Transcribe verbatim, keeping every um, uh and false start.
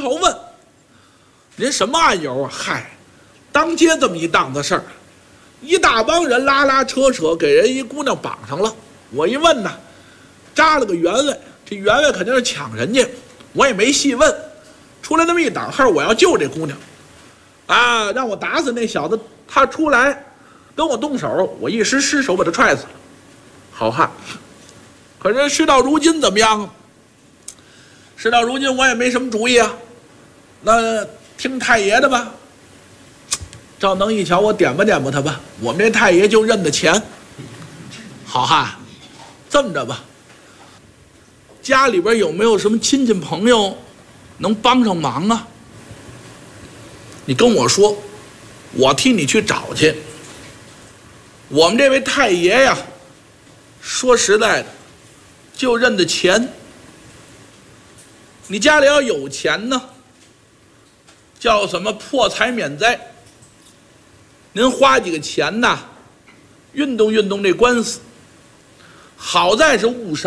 头问：“您什么案由啊？”嗨，当街这么一档子事儿，一大帮人拉拉扯扯，给人一姑娘绑上了。我一问呢，扎了个员外，这员外肯定是抢人家，我也没细问。出来那么一档号，我要救这姑娘，啊，让我打死那小子，他出来跟我动手，我一时失手把他踹死了。好汉，可是事到如今怎么样啊？事到如今我也没什么主意啊，那听太爷的吧。赵能一瞧，我点吧点吧他吧，我们这太爷就认得钱。好汉，这么着吧，家里边有没有什么亲戚朋友能帮上忙啊？你跟我说，我替你去找去。我们这位太爷呀，说实在的，就认得钱。你家里要有钱呢，叫什么破财免灾。您花几个钱呐，运动运动这官司，好在是误伤。